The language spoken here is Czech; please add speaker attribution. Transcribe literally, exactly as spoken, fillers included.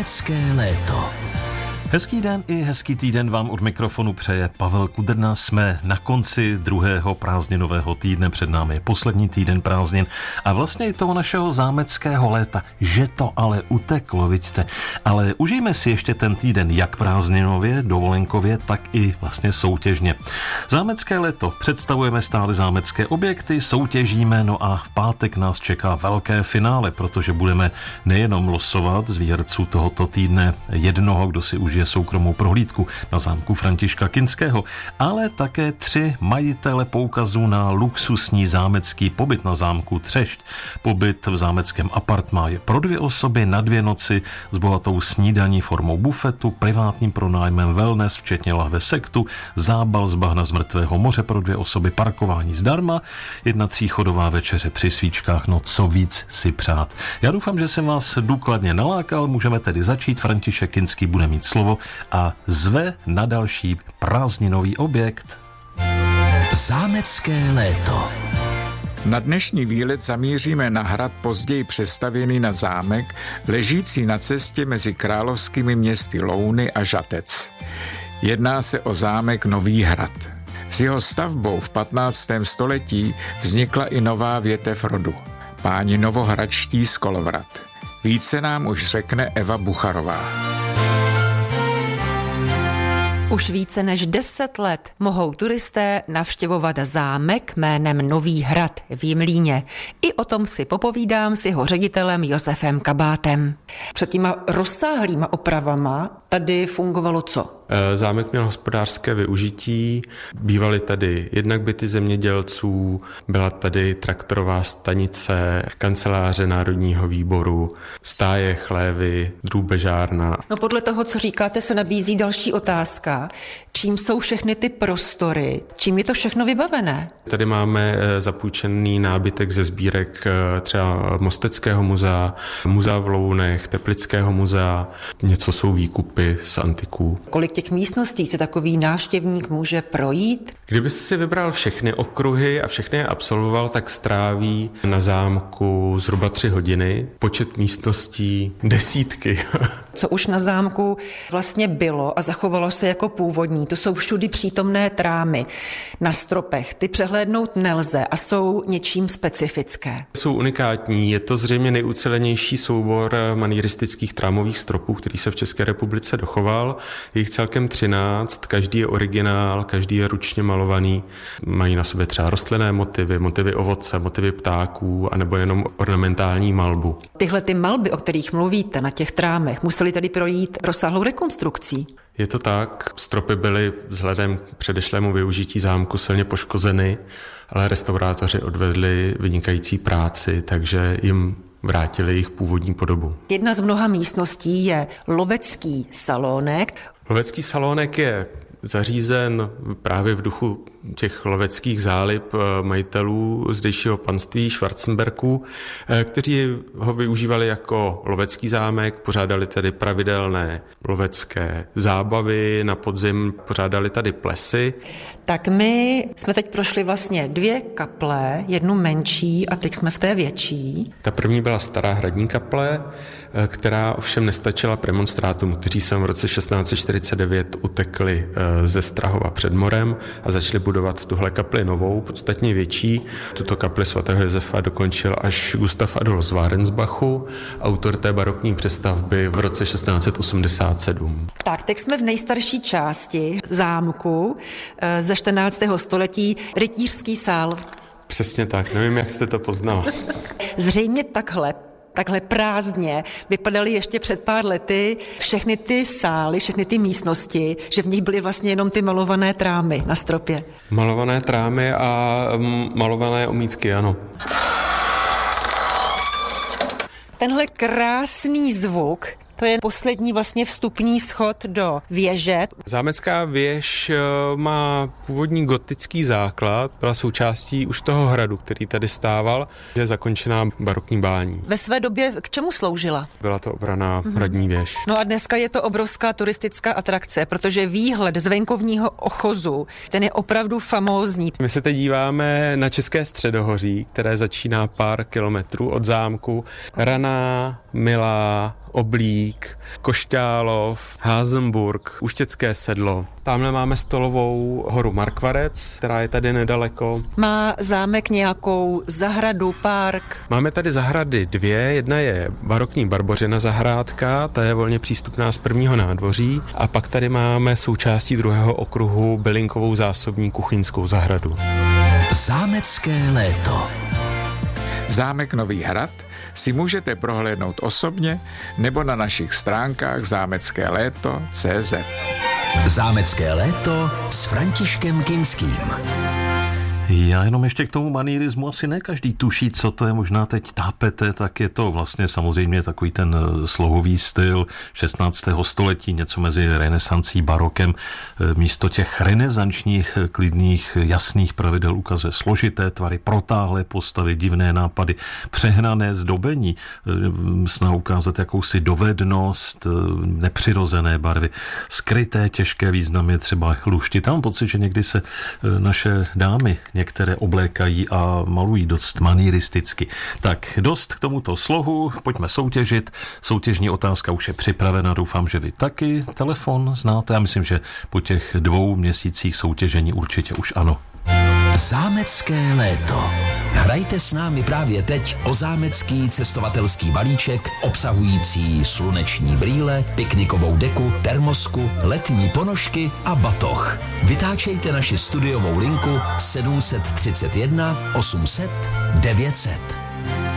Speaker 1: Zámecké léto.
Speaker 2: Hezký den i hezký týden vám od mikrofonu přeje Pavel Kudrna. Jsme na konci druhého prázdninového týdne, před námi je poslední týden prázdnin a vlastně i toho našeho zámeckého léta, že to ale uteklo, vidíte. Ale užijme si ještě ten týden jak prázdninově, dovolenkově, tak i vlastně soutěžně. Zámecké léto, představujeme stále zámecké objekty, soutěžíme, no a v pátek nás čeká velké finále, protože budeme nejenom losovat z výherců tohoto týdne jednoho, kdo si užije soukromou prohlídku na zámku Františka Kinského, ale také tři majitele poukazů na luxusní zámecký pobyt na zámku Třešť. Pobyt v zámeckém apartmá je pro dvě osoby na dvě noci s bohatou snídaní formou bufetu, privátním pronájmem, wellness, včetně lahve sektu, zábal z bahna z mrtvého moře pro dvě osoby, parkování zdarma, jedna tříchodová večeře při svíčkách, no co víc si přát. Já doufám, že jsem vás důkladně nalákal, můžeme tedy začít. František Kinský bude mít slovo a zve na další prázdninový objekt.
Speaker 1: Zámecké léto.
Speaker 3: Na dnešní výlet zamíříme na hrad později přestavěný na zámek, ležící na cestě mezi královskými městy Louny a Žatec. Jedná se o zámek Nový Hrad. S jeho stavbou v patnáctém století vznikla i nová větev rodu, páni novohradští z Kolovrat. Více nám už řekne Eva Bucharová.
Speaker 4: Už více než deset let mohou turisté navštěvovat zámek jménem Nový Hrad v Jimlíně. I o tom si popovídám s jeho ředitelem Josefem Kabátem. Před těma rozsáhlýma opravama tady fungovalo co?
Speaker 5: Zámek měl hospodářské využití, bývaly tady jednak byty zemědělců, byla tady traktorová stanice, kanceláře Národního výboru, stáje, chlévy, drůbežárna.
Speaker 4: No podle toho, co říkáte, se nabízí další otázka. Čím jsou všechny ty prostory? Čím je to všechno vybavené?
Speaker 5: Tady máme zapůjčený nábytek ze sbírek třeba Mosteckého muzea, muzea v Lounech, Teplického muzea, něco jsou výkupy z antiků.
Speaker 4: Kolik těch místností se takový návštěvník může projít?
Speaker 5: Kdyby si vybral všechny okruhy a všechny je absolvoval, tak stráví na zámku zhruba tři hodiny. Počet místností desítky.
Speaker 4: Co už na zámku vlastně bylo a zachovalo se jako původní, to jsou všudy přítomné trámy na stropech. Ty přehlédnout nelze a jsou něčím specifické.
Speaker 5: Jsou unikátní, je to zřejmě nejucelenější soubor manieristických trámových stropů, který se v České republice dochoval. Je jich celkem třináct, každý je originál, každý je ručně malovaný. Mají na sobě třeba rostlinné motivy, motivy ovoce, motivy ptáků, anebo jenom ornamentální malbu.
Speaker 4: Tyhle ty malby, o kterých mluvíte na těch trámech, museli tedy projít rozsáhlou rekonstrukcí.
Speaker 5: Je to tak, stropy byly vzhledem k předešlému využití zámku silně poškozeny, ale restaurátoři odvedli vynikající práci, takže jim vrátili jejich původní podobu.
Speaker 4: Jedna z mnoha místností je lovecký salónek.
Speaker 5: Lovecký salónek je zařízen právě v duchu těch loveckých zálib majitelů zdejšího panství Schwarzenberků, kteří ho využívali jako lovecký zámek, pořádali tady pravidelné lovecké zábavy, na podzim pořádali tady plesy.
Speaker 4: Tak my jsme teď prošli vlastně dvě kaple, jednu menší a teď jsme v té větší.
Speaker 5: Ta první byla stará hradní kaple, která ovšem nestačila premonstrátům, kteří sem v roce šestnáct set čtyřicet devět utekli ze Strahova před morem a začali budovat tuhle kapli novou, podstatně větší. Tuto kapli svatého Josefa dokončil až Gustav Adolf z Warensbachu, autor té barokní přestavby v roce šestnáct set osmdesát sedm.
Speaker 4: Tak, teď jsme v nejstarší části zámku ze čtrnáctého století, rytířský sál.
Speaker 5: Přesně tak, nevím, jak jste to poznala.
Speaker 4: Zřejmě takhle takhle prázdně vypadaly ještě před pár lety všechny ty sály, všechny ty místnosti, že v nich byly vlastně jenom ty malované trámy na stropě.
Speaker 5: Malované trámy a malované omítky, ano.
Speaker 4: Tenhle krásný zvuk, to je poslední vlastně vstupní schod do věže.
Speaker 5: Zámecká věž má původní gotický základ, byla součástí už toho hradu, který tady stával, je zakončená barokní bání.
Speaker 4: Ve své době k čemu sloužila?
Speaker 5: Byla to obranná mm-hmm. hradní věž.
Speaker 4: No a dneska je to obrovská turistická atrakce, protože výhled z venkovního ochozu, ten je opravdu famózní.
Speaker 5: My se teď díváme na České středohoří, které začíná pár kilometrů od zámku. Raná, milá, Oblík, Košťálov, Házenburg, Úštěcké sedlo. Tamhle máme stolovou horu Markvarec, která je tady nedaleko.
Speaker 4: Má zámek nějakou zahradu, park?
Speaker 5: Máme tady zahrady dvě, jedna je barokní Barbořina zahrádka, ta je volně přístupná z prvního nádvoří, a pak tady máme součástí druhého okruhu bylinkovou zásobní kuchyňskou zahradu.
Speaker 1: Zámecké léto.
Speaker 3: Zámek Nový Hrad si můžete prohlédnout osobně nebo na našich stránkách zámecké léto tečka cé zet.
Speaker 1: Zámecké léto s Františkem Kinským.
Speaker 2: Já jenom ještě k tomu manýrismu, asi ne každý tuší, co to je, možná teď tápete, tak je to vlastně samozřejmě takový ten slohový styl šestnáctého století, něco mezi renesancí, barokem. Místo těch renesančních, klidných, jasných pravidel ukazuje složité tvary, protáhlé postavy, divné nápady, přehnané zdobení, snaha ukázat jakousi dovednost, nepřirozené barvy, skryté těžké významy, třeba lušti. Tam pocit, že někdy se naše dámy některé oblékají a malují dost manýristicky. Tak dost k tomuto slohu, pojďme soutěžit. Soutěžní otázka už je připravena, doufám, že vy taky telefon znáte. Já myslím, že po těch dvou měsících soutěžení určitě už ano.
Speaker 1: Zámecké léto. Hrajte s námi právě teď o zámecký cestovatelský balíček obsahující sluneční brýle, piknikovou deku, termosku, letní ponožky a batoh. Vytáčejte naši studiovou linku sedm set třicet jedna osm set devět set.